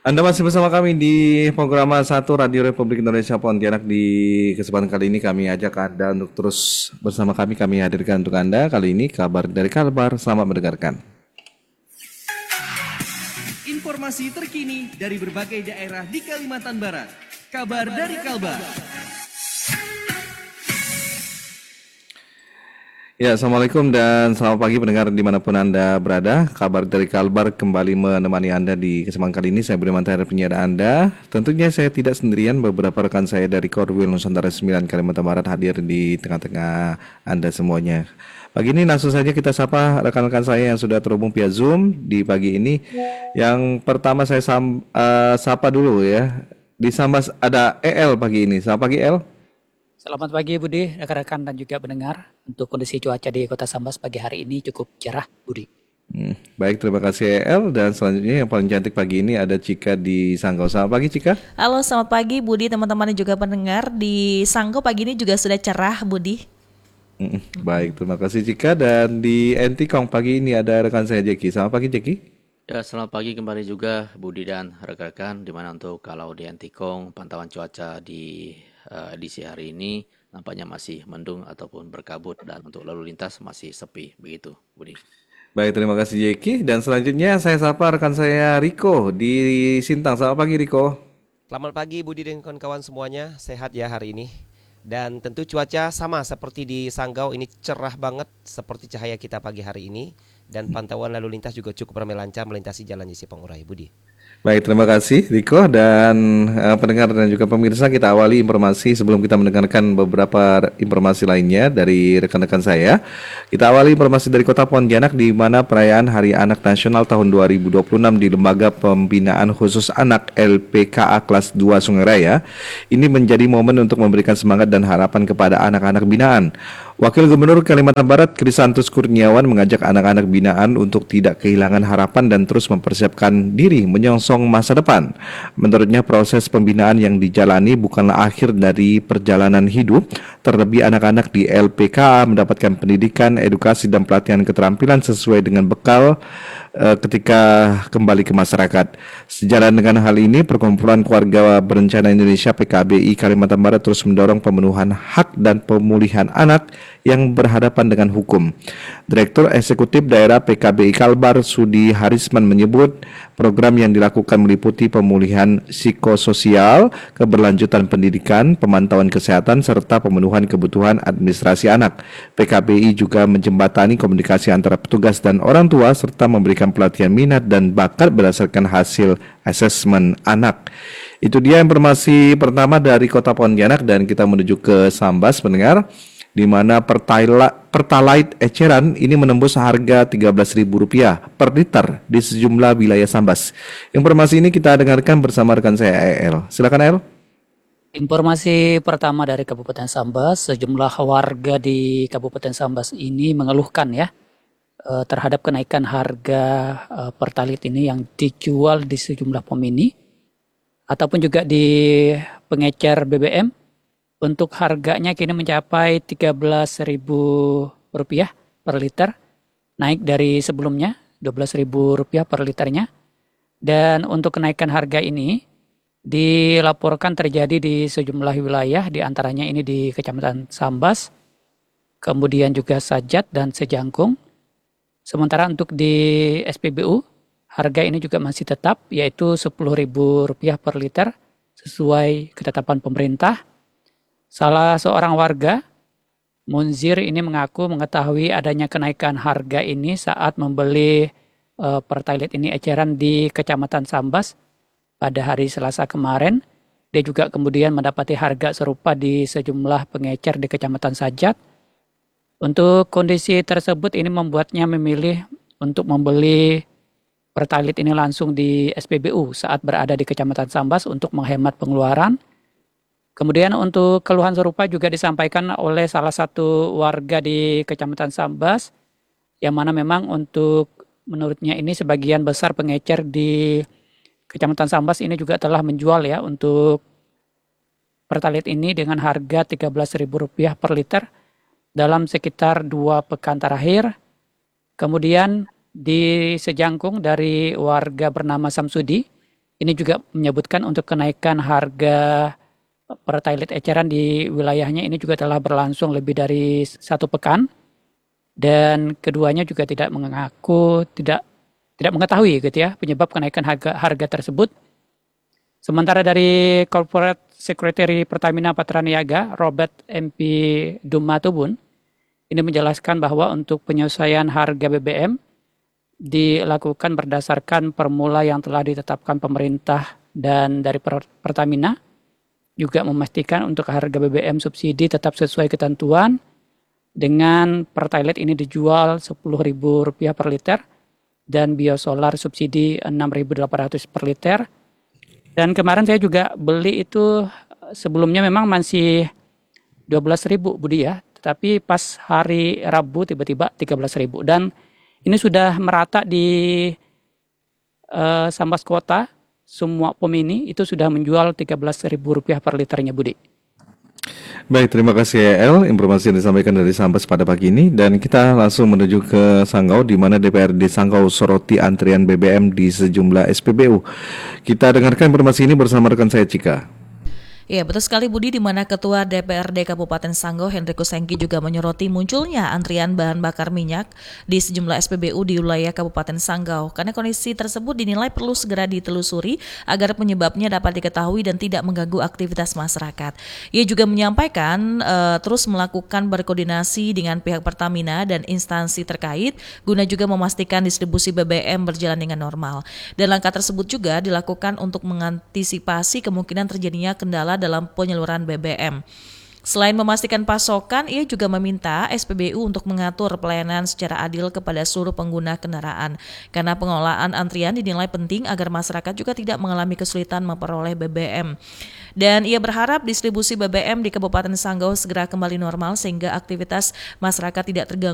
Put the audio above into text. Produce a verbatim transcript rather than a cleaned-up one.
Anda masih bersama kami di program satu Radio Republik Indonesia Pontianak. Di kesempatan kali ini kami ajak Anda untuk terus bersama kami. Kami hadirkan untuk Anda kali ini kabar dari Kalbar. Selamat mendengarkan. Informasi terkini dari berbagai daerah di Kalimantan Barat. Kabar dari Kalbar. Ya, Assalamualaikum dan selamat pagi pendengar dimanapun Anda berada. Kabar dari Kalbar kembali menemani Anda di kesempatan kali ini. Saya Budi Mantara, penyiar Anda. Tentunya saya tidak sendirian, beberapa rekan saya dari Korwil Nusantara sembilan Kalimantan Barat hadir di tengah-tengah Anda semuanya. Pagi ini langsung saja kita sapa rekan-rekan saya yang sudah terhubung via Zoom di pagi ini. Yang pertama saya sam, uh, sapa dulu ya. Di Sambas ada E L pagi ini. Selamat pagi El. Selamat pagi Budi, rekan-rekan dan juga pendengar. Untuk kondisi cuaca di Kota Sambas pagi hari ini cukup cerah, Budi. Hmm, baik, terima kasih E L. Dan selanjutnya yang paling cantik pagi ini ada Cika di Sanggau. Selamat pagi Cika. Halo, selamat pagi Budi, teman-teman dan juga pendengar. Di Sanggau pagi ini juga sudah cerah, Budi. Hmm, baik, terima kasih Cika. Dan di Entikong pagi ini ada rekan saya Jeki. Selamat pagi Jeki. Ya, selamat pagi kembali juga Budi dan rekan-rekan. Dimana untuk kalau di Entikong pantauan cuaca di uh, di siang hari ini nampaknya masih mendung ataupun berkabut, dan untuk lalu lintas masih sepi begitu, Budi. Baik, terima kasih Jeki. Dan selanjutnya saya sapa rekan saya Riko di Sintang. Selamat pagi Riko. Selamat pagi Budi dan kawan-kawan semuanya, sehat ya hari ini. Dan tentu cuaca sama seperti di Sanggau, ini cerah banget seperti cahaya kita pagi hari ini. Dan pantauan lalu lintas juga cukup ramai lancar melintasi jalan J C Pangurai, Budi. Baik, terima kasih Riko dan uh, pendengar dan juga pemirsa. Kita awali informasi sebelum kita mendengarkan beberapa informasi lainnya dari rekan-rekan saya. Kita awali informasi dari Kota Pontianak, di mana perayaan Hari Anak Nasional tahun dua ribu dua puluh enam di Lembaga Pembinaan Khusus Anak L P K A Kelas dua Sungai Raya ini menjadi momen untuk memberikan semangat dan harapan kepada anak-anak binaan. Wakil Gubernur Kalimantan Barat Krisantus Kurniawan mengajak anak-anak binaan untuk tidak kehilangan harapan dan terus mempersiapkan diri menyongsong masa depan. Menurutnya, proses pembinaan yang dijalani bukanlah akhir dari perjalanan hidup, terlebih anak-anak di L P K A mendapatkan pendidikan, edukasi dan pelatihan keterampilan sesuai dengan bekal uh, ketika kembali ke masyarakat. Sejalan dengan hal ini, Perkumpulan Keluarga Berencana Indonesia P K B I Kalimantan Barat terus mendorong pemenuhan hak dan pemulihan anak yang berhadapan dengan hukum. Direktur Eksekutif Daerah P K B I Kalbar Sudi Harisman menyebut program yang dilakukan meliputi pemulihan psikososial, keberlanjutan pendidikan, pemantauan kesehatan, serta pemenuhan kebutuhan administrasi anak. P K B I juga menjembatani komunikasi antara petugas dan orang tua serta memberikan pelatihan minat dan bakat berdasarkan hasil asesmen anak. Itu dia informasi pertama dari Kota Pontianak, dan kita menuju ke Sambas pendengar, di mana Pertalite eceran ini menembus harga tiga belas ribu rupiah per liter di sejumlah wilayah Sambas. Informasi ini kita dengarkan bersama rekan saya E L. Silakan El. Informasi pertama dari Kabupaten Sambas, sejumlah warga di Kabupaten Sambas ini mengeluhkan ya eh, terhadap kenaikan harga eh, Pertalite ini yang dijual di sejumlah pom mini ataupun juga di pengecer B B M. Untuk harganya kini mencapai tiga belas ribu rupiah per liter, naik dari sebelumnya dua belas ribu rupiah per liternya. Dan untuk kenaikan harga ini dilaporkan terjadi di sejumlah wilayah, di antaranya ini di Kecamatan Sambas, kemudian juga Sajat dan Sejangkung. Sementara untuk di S P B U, harga ini juga masih tetap, yaitu sepuluh ribu rupiah per liter sesuai ketetapan pemerintah. Salah seorang warga, Munzir, ini mengaku mengetahui adanya kenaikan harga ini saat membeli e, Pertalite ini eceran di Kecamatan Sambas pada hari Selasa kemarin. Dia juga kemudian mendapati harga serupa di sejumlah pengecer di Kecamatan Sajat. Untuk kondisi tersebut ini membuatnya memilih untuk membeli Pertalite ini langsung di S P B U saat berada di Kecamatan Sambas untuk menghemat pengeluaran. Kemudian untuk keluhan serupa juga disampaikan oleh salah satu warga di Kecamatan Sambas, yang mana memang untuk menurutnya ini sebagian besar pengecer di Kecamatan Sambas ini juga telah menjual ya untuk Pertalite ini dengan harga tiga belas ribu rupiah per liter dalam sekitar dua pekan terakhir. Kemudian di Sejangkung dari warga bernama Samsudi, Ini juga menyebutkan untuk kenaikan harga pertalite eceran di wilayahnya ini juga telah berlangsung lebih dari satu pekan, dan keduanya juga tidak mengaku tidak tidak mengetahui gitu ya penyebab kenaikan harga harga tersebut. Sementara dari Corporate Secretary Pertamina Patraniaga, Robert M P Dumatubun, ini menjelaskan bahwa untuk penyesuaian harga B B M dilakukan berdasarkan formula yang telah ditetapkan pemerintah, dan dari Pertamina juga memastikan untuk harga B B M subsidi tetap sesuai ketentuan dengan Pertalite ini dijual sepuluh ribu rupiah per liter dan biosolar subsidi enam ribu delapan ratus per liter. Dan kemarin saya juga beli itu sebelumnya memang masih dua belas ribu Budi ya, tetapi pas hari Rabu tiba-tiba tiga belas ribu, dan ini sudah merata di uh, Sambas Kota, semua pom ini itu sudah menjual tiga belas ribu rupiah per liternya Budi. Baik, terima kasih ya El, informasi yang disampaikan dari Sambas pada pagi ini, dan kita langsung menuju ke Sanggau di mana D P R D Sanggau soroti antrian B B M di sejumlah S P B U. Kita dengarkan informasi ini bersama rekan saya Cika. Ya, betul sekali Budi, di mana Ketua D P R D Kabupaten Sanggau Hendrikus Sengki juga menyoroti munculnya antrian bahan bakar minyak di sejumlah S P B U di wilayah Kabupaten Sanggau, karena kondisi tersebut dinilai perlu segera ditelusuri agar penyebabnya dapat diketahui dan tidak mengganggu aktivitas masyarakat. Ia juga menyampaikan uh, terus melakukan berkoordinasi dengan pihak Pertamina dan instansi terkait guna juga memastikan distribusi B B M berjalan dengan normal. Dan langkah tersebut juga dilakukan untuk mengantisipasi kemungkinan terjadinya kendala dalam penyaluran B B M. Selain memastikan pasokan, ia juga meminta S P B U untuk mengatur pelayanan secara adil kepada seluruh pengguna kendaraan, karena pengelolaan antrian dinilai penting agar masyarakat juga tidak mengalami kesulitan memperoleh B B M. Dan ia berharap distribusi B B M di Kabupaten Sanggau segera kembali normal sehingga aktivitas masyarakat tidak terganggu